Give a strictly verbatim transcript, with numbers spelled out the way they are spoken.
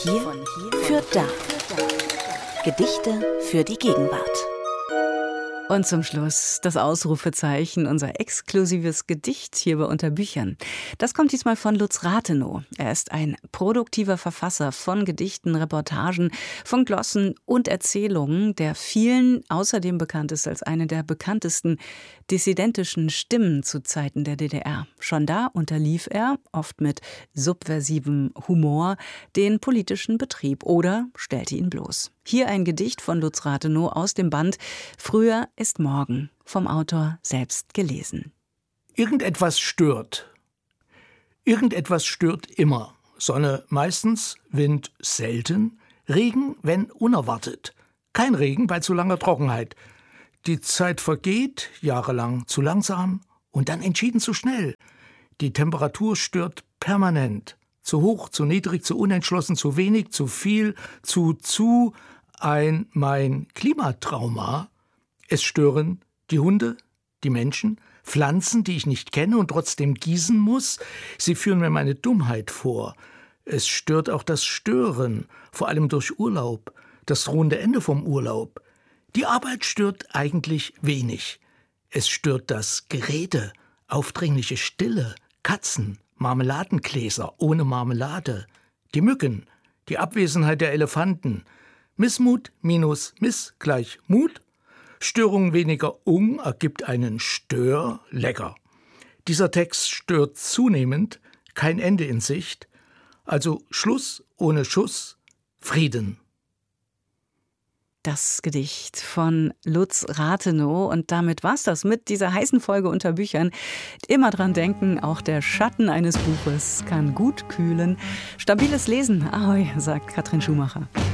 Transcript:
Hier für da. Gedichte für die Gegenwart. Und zum Schluss das Ausrufezeichen, unser exklusives Gedicht hier bei Unter Büchern. Das kommt diesmal von Lutz Rathenow. Er ist ein produktiver Verfasser von Gedichten, Reportagen, von Glossen und Erzählungen, der vielen außerdem bekannt ist als eine der bekanntesten dissidentischen Stimmen zu Zeiten der D D R. Schon da unterlief er, oft mit subversivem Humor, den politischen Betrieb oder stellte ihn bloß. Hier ein Gedicht von Lutz Rathenow aus dem Band Früher ist morgen, vom Autor selbst gelesen. Irgendetwas stört. Irgendetwas stört immer. Sonne meistens, Wind selten, Regen, wenn unerwartet. Kein Regen bei zu langer Trockenheit. Die Zeit vergeht, jahrelang zu langsam und dann entschieden zu schnell. Die Temperatur stört permanent. Zu hoch, zu niedrig, zu unentschlossen, zu wenig, zu viel, zu zu. Ein mein Klimatrauma. Es stören die Hunde, die Menschen, Pflanzen, die ich nicht kenne und trotzdem gießen muss. Sie führen mir meine Dummheit vor. Es stört auch das Stören, vor allem durch Urlaub, das drohende Ende vom Urlaub. Die Arbeit stört eigentlich wenig. Es stört das Gerede, aufdringliche Stille, Katzen, Marmeladengläser ohne Marmelade, die Mücken, die Abwesenheit der Elefanten, Missmut minus Miss gleich Mut, Störung weniger Ung ergibt einen Stör lecker. Dieser Text stört zunehmend, kein Ende in Sicht, also Schluss ohne Schuss, Frieden. Das Gedicht von Lutz Rathenow. Und damit war's das mit dieser heißen Folge Unter Büchern. Immer dran denken, auch der Schatten eines Buches kann gut kühlen. Stabiles Lesen, ahoi, sagt Katrin Schumacher.